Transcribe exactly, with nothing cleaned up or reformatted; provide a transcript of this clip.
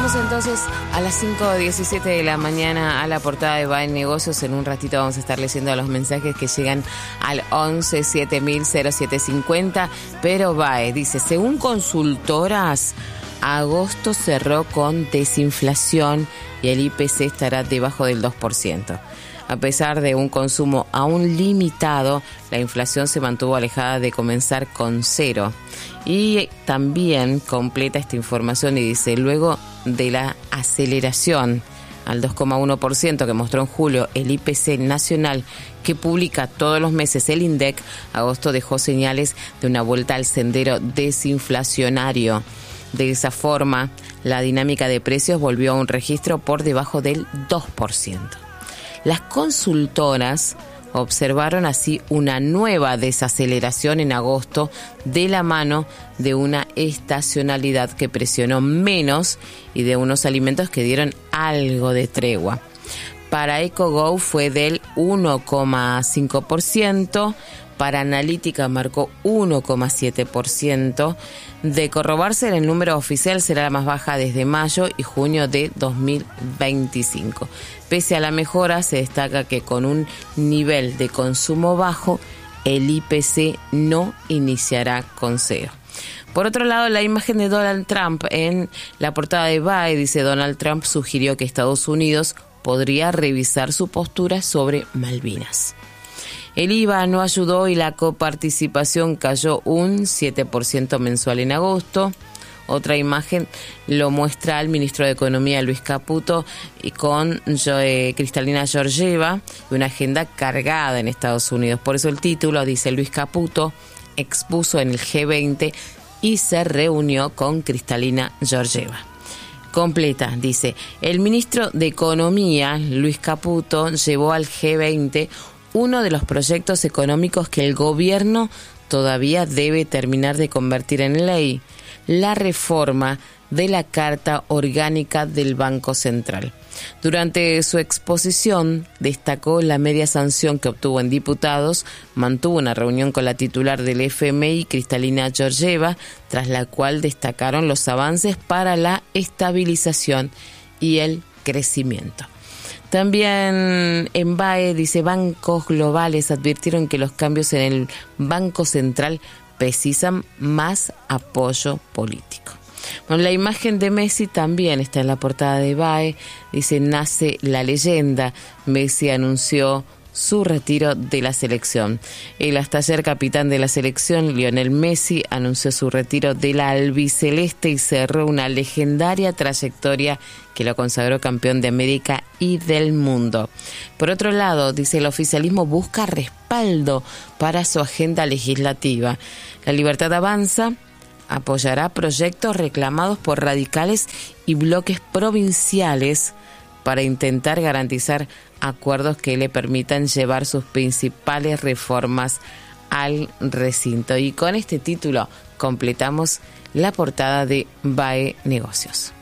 Vamos entonces a las cinco diecisiete de la mañana a la portada de B A E Negocios. En un ratito vamos a estar leyendo los mensajes que llegan al once siete mil cero siete cincuenta. Pero B A E dice, según consultoras, agosto cerró con desinflación y el I P C estará debajo del dos por ciento. A pesar de un consumo aún limitado, la inflación se mantuvo alejada de comenzar con cero. Y también completa esta información y dice, luego de la aceleración al dos coma uno por ciento que mostró en julio el I P C nacional, que publica todos los meses el INDEC, agosto dejó señales de una vuelta al sendero desinflacionario. De esa forma, la dinámica de precios volvió a un registro por debajo del dos por ciento. Las consultoras observaron así una nueva desaceleración en agosto de la mano de una estacionalidad que presionó menos y de unos alimentos que dieron algo de tregua. Para EcoGo fue del uno coma cinco por ciento, para Analítica marcó uno coma siete por ciento. De corroborarse, el número oficial será la más baja desde mayo y junio de dos mil veinticinco. Pese a la mejora, se destaca que con un nivel de consumo bajo, el I P C no iniciará con cero. Por otro lado, la imagen de Donald Trump en la portada de B A E dice, Donald Trump sugirió que Estados Unidos podría revisar su postura sobre Malvinas. El I V A no ayudó y la coparticipación cayó un siete por ciento mensual en agosto. Otra imagen lo muestra el ministro de Economía, Luis Caputo, y con eh, Cristalina Georgieva, y una agenda cargada en Estados Unidos. Por eso el título dice, Luis Caputo expuso en el G veinte y se reunió con Cristalina Georgieva. Completa, dice, el ministro de Economía, Luis Caputo, llevó al G veinte uno de los proyectos económicos que el gobierno todavía debe terminar de convertir en ley, la reforma de la Carta Orgánica del Banco Central. Durante su exposición destacó la media sanción que obtuvo en diputados, mantuvo una reunión con la titular del F M I, Cristalina Georgieva, tras la cual destacaron los avances para la estabilización y el crecimiento. También en B A E dice, bancos globales advirtieron que los cambios en el Banco Central precisan más apoyo político. Bueno, la imagen de Messi también está en la portada de B A E. Dice, nace la leyenda. Messi anunció su retiro de la selección. El hasta ayer capitán de la selección, Lionel Messi, anunció su retiro de la albiceleste y cerró una legendaria trayectoria que lo consagró campeón de América y del mundo. Por otro lado, dice, el oficialismo busca respaldo para su agenda legislativa. La Libertad Avanza apoyará proyectos reclamados por radicales y bloques provinciales para intentar garantizar acuerdos que le permitan llevar sus principales reformas al recinto. Y con este título completamos la portada de B A E Negocios.